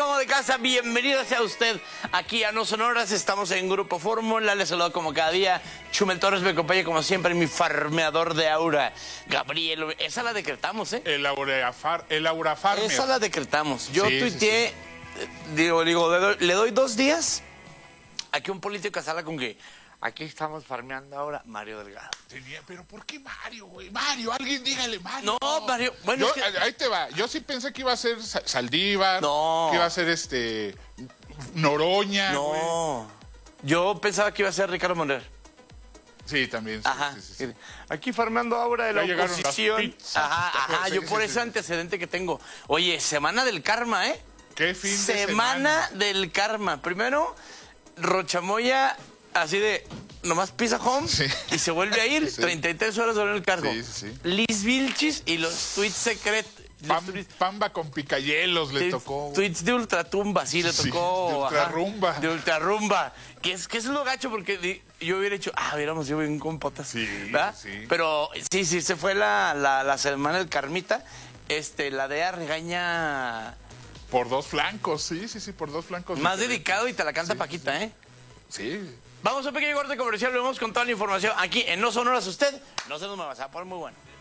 amo de casa, bienvenido sea usted aquí a No Sonoras. Estamos en Grupo Fórmula, les saludo como cada día. Chumel Torres me acompaña como siempre, mi farmeador de aura, Gabriel. Esa la decretamos, ¿eh? El aura farmer. Esa la decretamos. Yo Sí, tuiteé, le doy 2 días a que un político salga con que aquí estamos farmeando ahora Mario Delgado. Pero ¿por qué Mario, güey? Mario, alguien dígale Mario. No, Mario, bueno, Yo, ahí te va. Yo sí pensé que iba a ser Saldívar. No. Que iba a ser Noroña. No, güey. yo pensaba que iba a ser Ricardo Monreal. Sí, también. Sí, Ajá. sí. Aquí farmando ahora de la Ya llegaron las oposición. pizzas. Ajá, Sí, yo por sí, ese sí. antecedente que tengo. Oye, semana del karma, ¿eh? ¿Qué fin de Semana del karma. Primero, Rochamoya, así de, nomás pisa home Sí. y se vuelve a ir. Sí. 33 horas en el cargo. Sí, sí, sí. Liz Vilchis y los tweets secretos. Pamba con picayelos le tocó. Tweets de ultratumba, sí, le Sí, tocó. de ultrarrumba. Ajá, de ultrarrumba. Que es lo gacho porque yo hubiera hecho, hubiéramos yo bien con potas. Sí, ¿verdad? sí. Pero sí, se fue la semana del karmita. La DEA regaña Por dos flancos, sí, por dos flancos. más diferentes. dedicado y te la canta Sí, Paquita, ¿eh? Sí. Vamos a un pequeño corte comercial, lo vemos con toda la información aquí en No Sonoras. Usted no se nos va a pasar por muy bueno.